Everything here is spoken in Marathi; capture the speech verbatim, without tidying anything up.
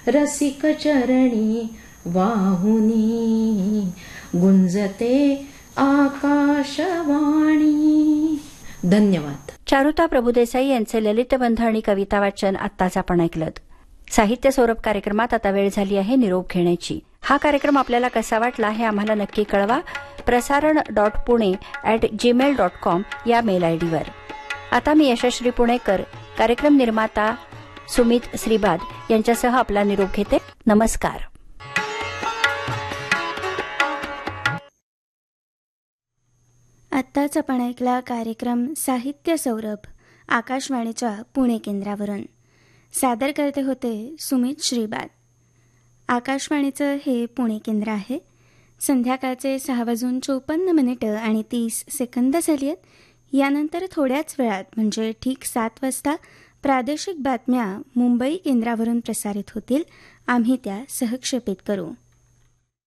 रसिक चरणी वाहुनी गुंजते आकाशवाणी. धन्यवाद. चारुता प्रभुदेसाई यांचे ललितबंध आणि कविता वाचन आत्ताच आपण ऐकलं. साहित्य सौरभ कार्यक्रमात आता वेळ झाली आहे निरोप घेण्याची. हा कार्यक्रम आपल्याला कसा वाटला हे आम्हाला नक्की कळवा. प्रसारण dot Pune at Gmail dot com या मेल आयडीवर. आता मी यशश्री पुणेकर, कार्यक्रम निर्माता सुमित श्रीबाद यांच्यासह आपला निरोप घेते. नमस्कार. आत्ताच आपण ऐकला कार्यक्रम साहित्य सौरभ आकाशवाणीच्या पुणे केंद्रावरून. सादर करते होते सुमित श्रीबाद. आकाशवाणीचं हे पुणे केंद्र आहे. संध्याकाळचे सहा वाजून चोपन्न मिनिटं आणि तीस सेकंद झाली आहेत. यानंतर थोड्याच वेळात म्हणजे ठीक सात वाजता प्रादेशिक बातम्या मुंबई केंद्रावरून प्रसारित होतील. आम्ही त्या सहक्षेपित करू.